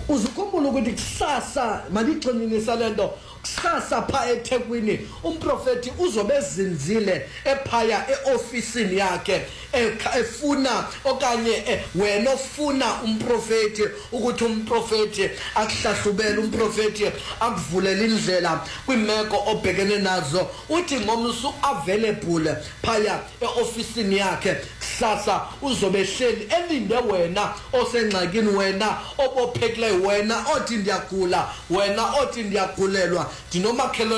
uzukhumbula ukuthi kusasa maligxininisa lento kusasa pha eThekwini umprofeti uzobe ezinzile ephaya eofisini yakhe efuna okanye wena ofuna umprofeti ukuthi umprofeti akuhlahlubele umprofeti akuvulele indlela kwimeko obhekene nazo uthi ngomsu available phaya eofisini yakhe kusasa uzobe hleli elinde wena osengxakini wena obophekileyo wena othi ndiyagula wena othi ndiyagulelwa ndinomakhelwane